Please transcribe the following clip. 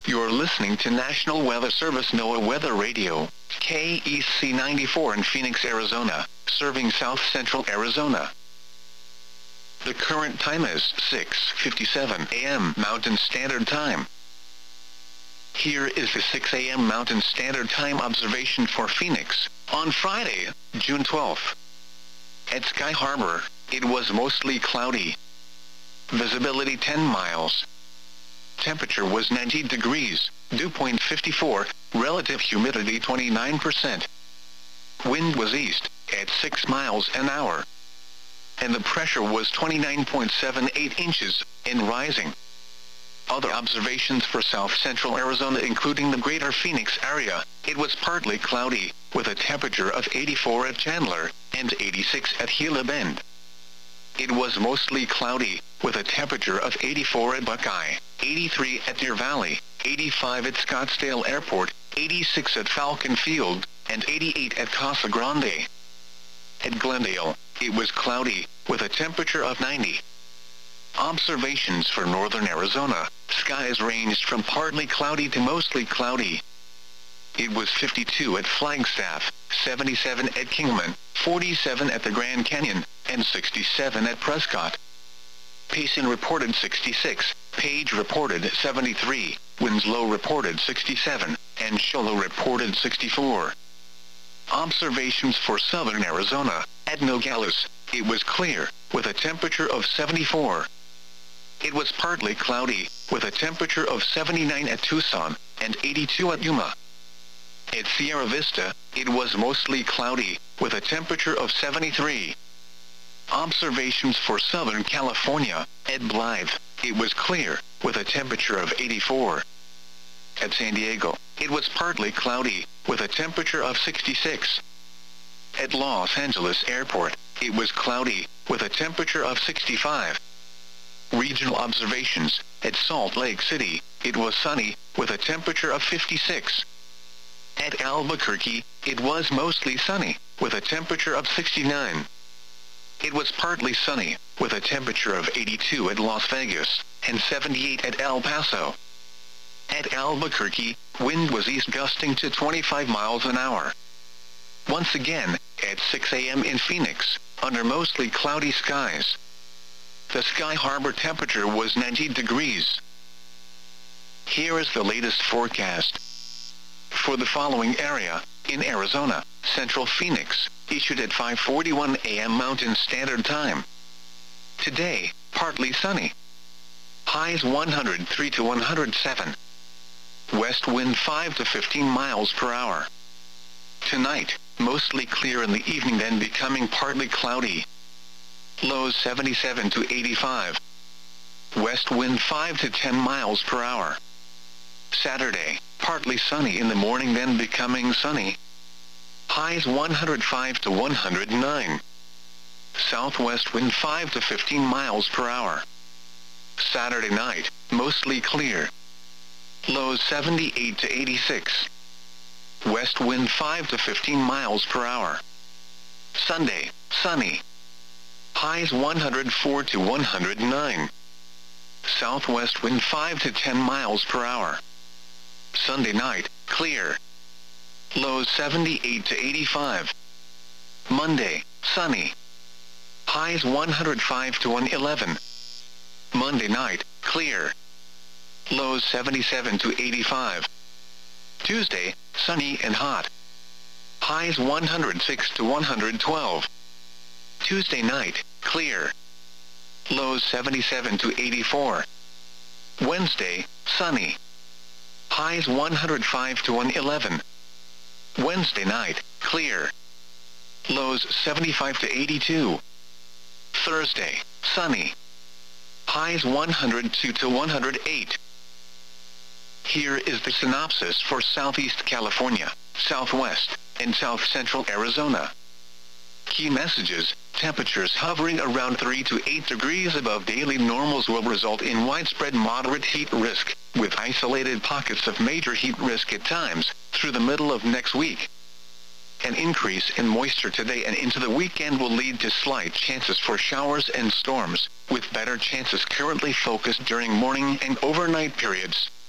You're listening to National Weather Service NOAA Weather Radio, KEC 94 in Phoenix, Arizona, serving south central Arizona. The current time is 6:57 a.m. Mountain Standard Time. Here is the 6 a.m. Mountain Standard Time observation for Phoenix on Friday, June 12th. At Sky Harbor, it was mostly cloudy. Visibility 10 miles. Temperature was 90 degrees, dew point 54, relative humidity 29%. Wind was east, at 6 miles an hour. And the pressure was 29.78 inches, and rising. Other observations for south central Arizona including the greater Phoenix area, it was partly cloudy, with a temperature of 84 at Chandler, and 86 at Gila Bend. It was mostly cloudy, with a temperature of 84 at Buckeye, 83 at Deer Valley, 85 at Scottsdale Airport, 86 at Falcon Field, and 88 at Casa Grande. At Glendale, it was cloudy, with a temperature of 90. Observations for northern Arizona, skies ranged from partly cloudy to mostly cloudy. It was 52 at Flagstaff, 77 at Kingman, 47 at the Grand Canyon, and 67 at Prescott. Payson reported 66, Page reported 73, Winslow reported 67, and Sholo reported 64. Observations for southern Arizona, at Nogales, it was clear, with a temperature of 74. It was partly cloudy, with a temperature of 79 at Tucson, and 82 at Yuma. At Sierra Vista, it was mostly cloudy, with a temperature of 73. Observations for Southern California, at Blythe, it was clear, with a temperature of 84. At San Diego, it was partly cloudy, with a temperature of 66. At Los Angeles Airport, it was cloudy, with a temperature of 65. Regional observations, at Salt Lake City, it was sunny, with a temperature of 56. At Albuquerque, it was mostly sunny, with a temperature of 69. It was partly sunny, with a temperature of 82 at Las Vegas, and 78 at El Paso. At Albuquerque, wind was east gusting to 25 miles an hour. Once again, at 6 a.m. in Phoenix, under mostly cloudy skies. The Sky Harbor temperature was 90 degrees. Here is the latest forecast. For the following area, in Arizona, Central Phoenix, issued at 5:41 a.m. Mountain Standard Time. Today, partly sunny. Highs 103 to 107. West wind 5 to 15 miles per hour. Tonight, mostly clear in the evening then becoming partly cloudy. Lows 77 to 85. West wind 5 to 10 miles per hour. Saturday, partly sunny in the morning then becoming sunny. Highs 105 to 109. Southwest wind 5 to 15 miles per hour. Saturday night, mostly clear. Lows 78 to 86. West wind 5 to 15 miles per hour. Sunday, sunny. Highs 104 to 109. Southwest wind 5 to 10 miles per hour. Sunday night, clear. Lows 78 to 85. Monday, sunny. Highs 105 to 111. Monday night, clear. Lows 77 to 85. Tuesday, sunny and hot. Highs 106 to 112. Tuesday night, clear. Lows 77 to 84. Wednesday, sunny. Highs 105 to 111. Wednesday night, clear. Lows 75 to 82. Thursday, sunny. Highs 102 to 108. Here is the synopsis for Southeast California, Southwest, and South Central Arizona. Key messages: temperatures hovering around 3 to 8 degrees above daily normals will result in widespread moderate heat risk, with isolated pockets of major heat risk at times, through the middle of next week. An increase in moisture today and into the weekend will lead to slight chances for showers and storms, with better chances currently focused during morning and overnight periods.